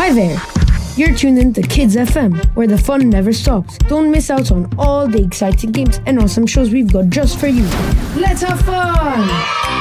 Hi there! You're tuned in to Kids FM, where the fun never stops. Don't miss out on all the exciting games and awesome shows we've got just for you. Let's have fun!